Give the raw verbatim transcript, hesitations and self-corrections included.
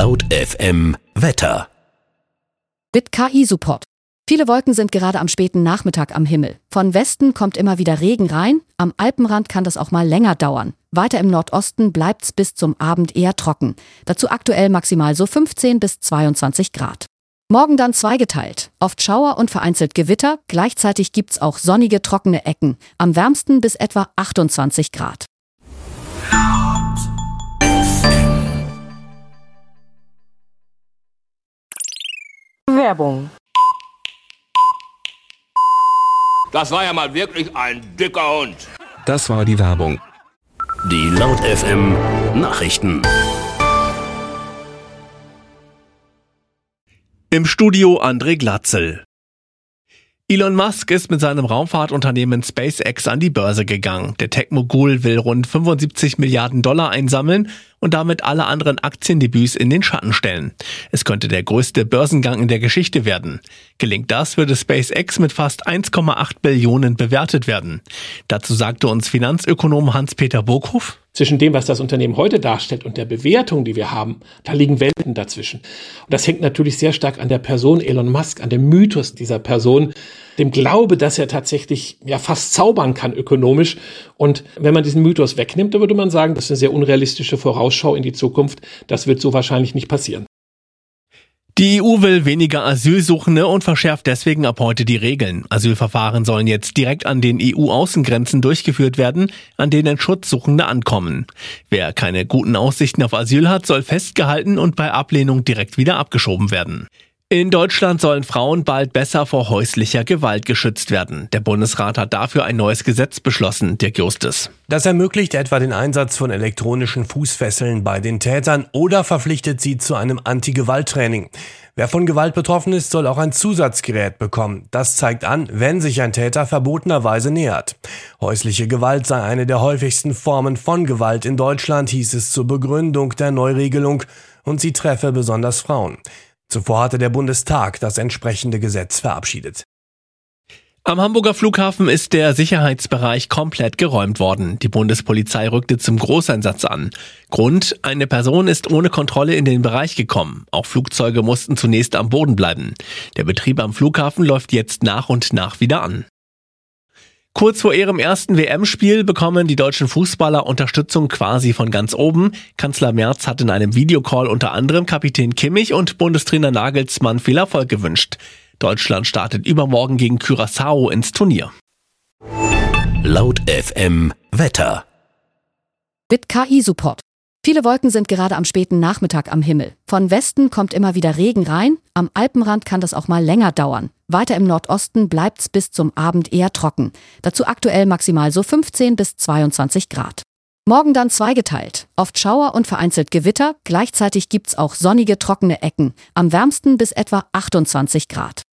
Laut F M Wetter. Mit K I-Support. Viele Wolken sind gerade am späten Nachmittag am Himmel. Von Westen kommt immer wieder Regen rein. Am Alpenrand kann das auch mal länger dauern. Weiter im Nordosten bleibt's bis zum Abend eher trocken. Dazu aktuell maximal so fünfzehn bis zweiundzwanzig Grad. Morgen dann zweigeteilt. Oft Schauer und vereinzelt Gewitter. Gleichzeitig gibt's auch sonnige, trockene Ecken. Am wärmsten bis etwa achtundzwanzig Grad. Werbung. Das war ja mal wirklich ein dicker Hund. Das war die Werbung. Die Laut F M Nachrichten. Im Studio André Glatzel. Elon Musk ist mit seinem Raumfahrtunternehmen SpaceX an die Börse gegangen. Der Tech-Mogul will rund fünfundsiebzig Milliarden Dollar einsammeln und damit alle anderen Aktiendebüts in den Schatten stellen. Es könnte der größte Börsengang in der Geschichte werden. Gelingt das, würde SpaceX mit fast eins Komma acht Billionen bewertet werden. Dazu sagte uns Finanzökonom Hans-Peter Burghoff: Zwischen dem, was das Unternehmen heute darstellt und der Bewertung, die wir haben, da liegen Welten dazwischen. Und das hängt natürlich sehr stark an der Person Elon Musk, an dem Mythos dieser Person, dem Glaube, dass er tatsächlich ja fast zaubern kann ökonomisch. Und wenn man diesen Mythos wegnimmt, dann würde man sagen, das ist eine sehr unrealistische Vorausschau in die Zukunft. Das wird so wahrscheinlich nicht passieren. Die E U will weniger Asylsuchende und verschärft deswegen ab heute die Regeln. Asylverfahren sollen jetzt direkt an den E U-Außengrenzen durchgeführt werden, an denen Schutzsuchende ankommen. Wer keine guten Aussichten auf Asyl hat, soll festgehalten und bei Ablehnung direkt wieder abgeschoben werden. In Deutschland sollen Frauen bald besser vor häuslicher Gewalt geschützt werden. Der Bundesrat hat dafür ein neues Gesetz beschlossen, Dirk Justus. Das ermöglicht etwa den Einsatz von elektronischen Fußfesseln bei den Tätern oder verpflichtet sie zu einem Anti-Gewalt-Training. Wer von Gewalt betroffen ist, soll auch ein Zusatzgerät bekommen. Das zeigt an, wenn sich ein Täter verbotenerweise nähert. Häusliche Gewalt sei eine der häufigsten Formen von Gewalt in Deutschland, hieß es zur Begründung der Neuregelung, und sie treffe besonders Frauen. Zuvor hatte der Bundestag das entsprechende Gesetz verabschiedet. Am Hamburger Flughafen ist der Sicherheitsbereich komplett geräumt worden. Die Bundespolizei rückte zum Großeinsatz an. Grund: eine Person ist ohne Kontrolle in den Bereich gekommen. Auch Flugzeuge mussten zunächst am Boden bleiben. Der Betrieb am Flughafen läuft jetzt nach und nach wieder an. Kurz vor ihrem ersten W M-Spiel bekommen die deutschen Fußballer Unterstützung quasi von ganz oben. Kanzler Merz hat in einem Videocall unter anderem Kapitän Kimmich und Bundestrainer Nagelsmann viel Erfolg gewünscht. Deutschland startet übermorgen gegen Curaçao ins Turnier. Laut F M Wetter. Mit K I-Support. Viele Wolken sind gerade am späten Nachmittag am Himmel. Von Westen kommt immer wieder Regen rein. Am Alpenrand kann das auch mal länger dauern. Weiter im Nordosten bleibt's bis zum Abend eher trocken. Dazu aktuell maximal so fünfzehn bis zweiundzwanzig Grad. Morgen dann zweigeteilt. Oft Schauer und vereinzelt Gewitter. Gleichzeitig gibt's auch sonnige, trockene Ecken. Am wärmsten bis etwa achtundzwanzig Grad.